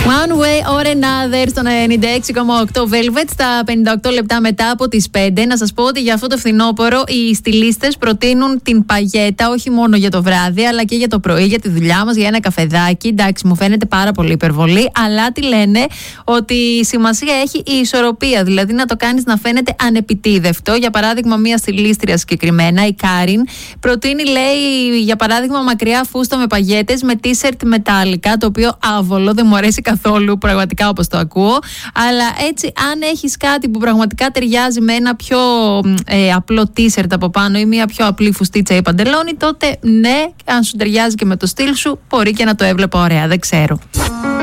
One way or another στο 96,8 Velvet στα 58 λεπτά μετά από τις 5. Να σας πω ότι για αυτό το φθινόπωρο οι στιλίστες προτείνουν την παγέτα όχι μόνο για το βράδυ αλλά και για το πρωί, για τη δουλειά μας, για ένα καφεδάκι. Εντάξει, μου φαίνεται πάρα πολύ υπερβολή, αλλά τι λένε, ότι σημασία έχει η ισορροπία, δηλαδή να το κάνεις να φαίνεται ανεπιτίδευτο. Για παράδειγμα, μία στιλίστρια συγκεκριμένα, η Κάριν, προτείνει, λέει, για παράδειγμα, μακριά φούστα με παγέτες με t-shirt μετάλλικα, το οποίο άβολο, δεν μου αρέσει καθόλου, πραγματικά, όπως το ακούω. Αλλά έτσι, αν έχεις κάτι που πραγματικά ταιριάζει με ένα πιο απλό t-shirt από πάνω ή μια πιο απλή φουστίτσα ή παντελόνι, τότε ναι, αν σου ταιριάζει και με το στυλ σου, μπορεί και να το έβλεπα ωραία, δεν ξέρω.